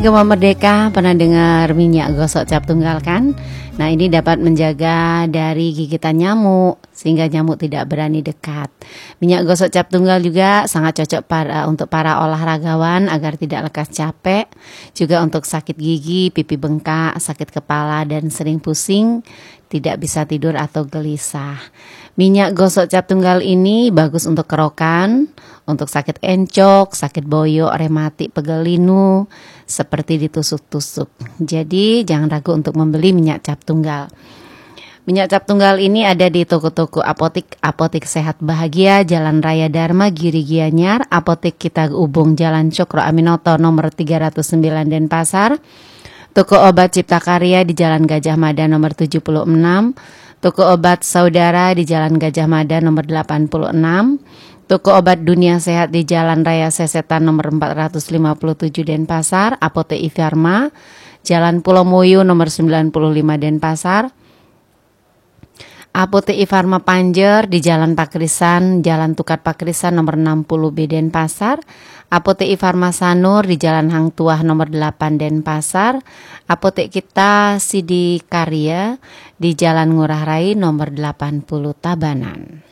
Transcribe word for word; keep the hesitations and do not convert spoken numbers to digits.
Gema Merdeka, pernah dengar minyak gosok cap tunggal kan? Nah, ini dapat menjaga dari gigitan nyamuk sehingga nyamuk tidak berani dekat. Minyak gosok cap tunggal juga sangat cocok para, untuk para olahragawan agar tidak lekas capek. Juga untuk sakit gigi, pipi bengkak, sakit kepala dan sering pusing, tidak bisa tidur atau gelisah. Minyak gosok cap tunggal ini bagus untuk kerokan, untuk sakit encok, sakit boyok, rematik, pegel linu, seperti ditusuk-tusuk. Jadi jangan ragu untuk membeli minyak cap tunggal. Minyak cap tunggal ini ada di toko-toko apotik, Apotik Sehat Bahagia, Jalan Raya Dharma, Giri Gianyar, Apotik Kita Ubung, Jalan Cokro Aminoto nomor tiga ratus sembilan Denpasar, Toko Obat Cipta Karya di Jalan Gajah Mada nomor tujuh puluh enam, Toko Obat Saudara di Jalan Gajah Mada nomor delapan puluh enam, Toko Obat Dunia Sehat di Jalan Raya Sesetan nomor empat ratus lima puluh tujuh Denpasar, Apotek Ifarma, Jalan Pulau Moyo nomor sembilan puluh lima Denpasar, Apotek Ifarma Panjer di Jalan Pakrisan, Jalan Tukar Pakrisan nomor enam puluh B Denpasar, Apotek Ifarma Sanur di Jalan Hang Tuah nomor delapan Denpasar, Apotek Kita Sidi Karya di Jalan Ngurah Rai nomor delapan puluh Tabanan.